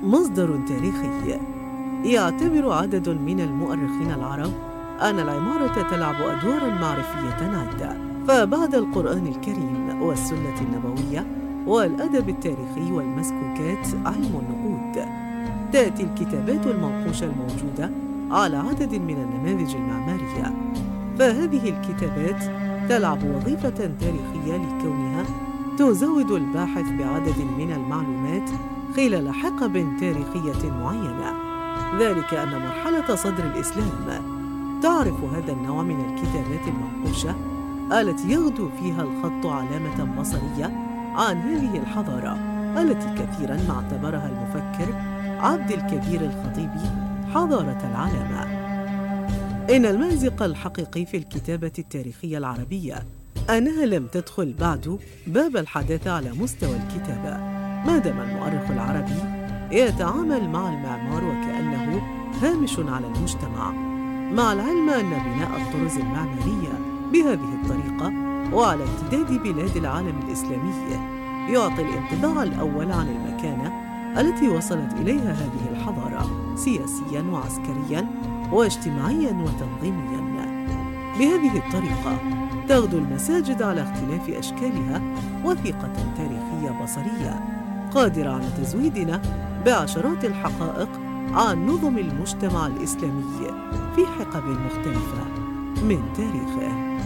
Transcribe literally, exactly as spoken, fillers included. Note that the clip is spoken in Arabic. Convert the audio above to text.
مصدر تاريخي. يعتبر عدد من المؤرخين العرب أن العمارة تلعب أدواراً معرفية عدة، فبعد القرآن الكريم والسنة النبوية والأدب التاريخي والمسكوكات علم النقود، تأتي الكتابات المنقوشة الموجودة على عدد من النماذج المعمارية، فهذه الكتابات تلعب وظيفة تاريخية لكونها تزود الباحث بعدد من المعلومات خلال حقب تاريخية معينة، ذلك أن مرحلة صدر الإسلام تعرف هذا النوع من الكتابات المنقوشة التي يغدو فيها الخط علامة بصرية عن هذه الحضارة التي كثيراً ما اعتبرها المفكر عبد الكبير الخطيبي حضارة العلامة. إن المأزق الحقيقي في الكتابة التاريخية العربية أنها لم تدخل بعد باب الحداثة على مستوى الكتابة، ما دام المؤرخ العربي يتعامل مع المعمار وكأنه هامش على المجتمع، مع العلم أن بناء الطرز المعمارية بهذه الطريقة وعلى امتداد بلاد العالم الإسلامي يعطي الانطباع الأول عن المكانة التي وصلت إليها هذه الحضارة سياسياً وعسكرياً واجتماعياً وتنظيمياً. بهذه الطريقة تغدو المساجد على اختلاف أشكالها وثيقة تاريخية بصرية قادرة على تزويدنا بعشرات الحقائق عن نظم المجتمع الإسلامي في حقب مختلفة من تاريخه.